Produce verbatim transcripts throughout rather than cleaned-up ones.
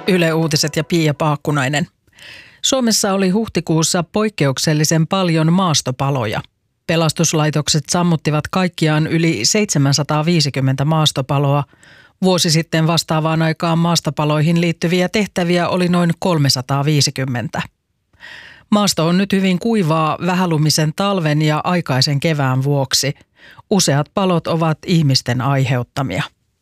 Yle Uutiset ja Pia Paakkunainen. Suomessa oli huhtikuussa poikkeuksellisen paljon maastopaloja. Pelastuslaitokset sammuttivat kaikkiaan yli seitsemänsataaviisikymmentä maastopaloa. Vuosi sitten vastaavaan aikaan maastopaloihin liittyviä tehtäviä oli noin kolmesataaviisikymmentä. Maasto on nyt hyvin kuivaa vähälumisen talven ja aikaisen kevään vuoksi. Useat palot ovat ihmisten aiheuttamia.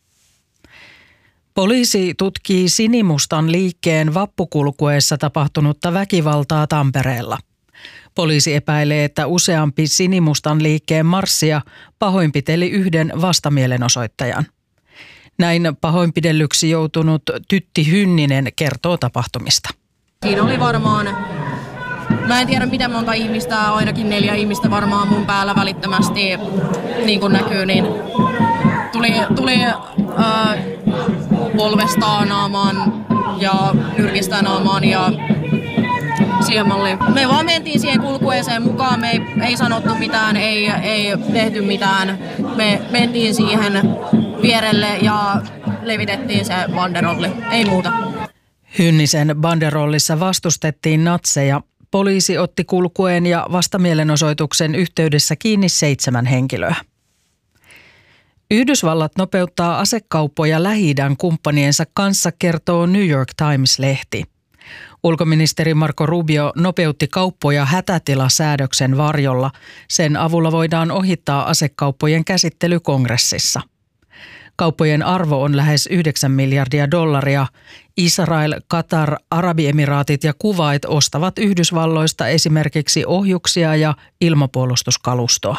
Poliisi tutkii Sinimustan liikkeen vappukulkueessa tapahtunutta väkivaltaa Tampereella. Poliisi epäilee, että useampi Sinimustan liikkeen marssia pahoinpiteli yhden vastamielenosoittajan. Näin pahoinpidellyksi joutunut Tytti Hynninen kertoo tapahtumista. Siinä oli varmaan, mä en tiedä miten monta ihmistä, ainakin neljä ihmistä varmaan mun päällä välittömästi, niin kuin näkyy, niin tuli, tuli äh, polvesta naamaan ja nyrkistä naamaan ja siihen malliin. Me vaan mentiin siihen kulkueeseen mukaan, me ei, ei sanottu mitään, ei, ei tehty mitään. Me mentiin siihen vierelle ja levitettiin se banderolli, ei muuta. Hynnisen banderollissa vastustettiin natseja. Poliisi otti kulkueen ja vastamielenosoituksen yhteydessä kiinni seitsemän henkilöä. Yhdysvallat nopeuttaa asekauppoja Lähi-idän kumppaniensa kanssa, kertoo New York Times-lehti. Ulkoministeri Marco Rubio nopeutti kauppoja hätätilasäädöksen varjolla. Sen avulla voidaan ohittaa asekauppojen käsittely kongressissa. Kauppojen arvo on lähes yhdeksän miljardia dollaria. Israel, Katar, Arabiemiraatit ja Kuwait ostavat Yhdysvalloista esimerkiksi ohjuksia ja ilmapuolustuskalustoa.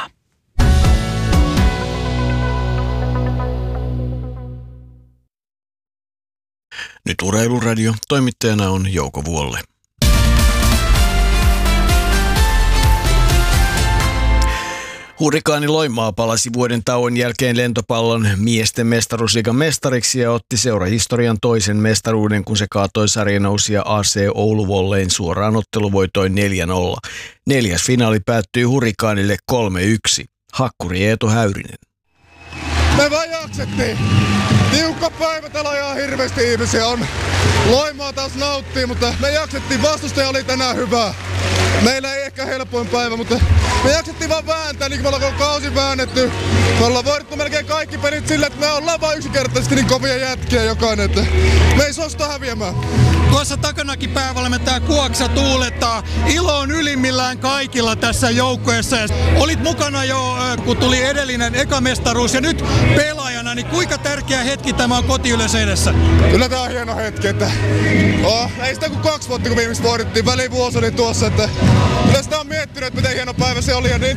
Nyt Urheiluradio. Toimittajana on Jouko Vuolle. Hurrikaani Loimaa palasi vuoden tauon jälkeen lentopallon miesten mestaruusliigan mestariksi ja otti seurahistorian toisen mestaruuden, kun se kaatoi sarjanousija A C Oulu Volleyn suoraan otteluvoitoin neljä nolla. Neljäs finaali päättyi Hurrikaanille kolme yksi. Hakkuri Eetu Häyrinen. Me vaan jaksettiin. Tiukka päivä, täällä on ihan hirveästi ihmisiä on. Loimaa taas nauttii, mutta me jaksettiin. Vastustaja oli tänään hyvä. Meillä ei ehkä helpoin päivä, mutta me jaksettiin vaan vääntää, niin kuin me ollaan kausi väännetty. Me ollaan voitettu melkein kaikki pelit sillä, että me ollaan vaan yksinkertaisesti niin kovia jätkiä jokainen, että me ei suosta häviämään. Tuossa takanakin päävalmentaja Kuoksa tuulettaa. Ilo on ylimmillään kaikilla tässä joukkueessa. Olit mukana jo, kun tuli edellinen ekamestaruus ja nyt pelaajana, niin kuinka tärkeä hetki tämä on kotiyleisön edessä? Kyllä tämä on hieno hetki, että oh, ei sitä kuin kaksi vuotta kun viimeksi voitettiin, välivuosi oli tuossa, että kyllä sitä on miettinyt, että miten hieno päivä se oli ja niin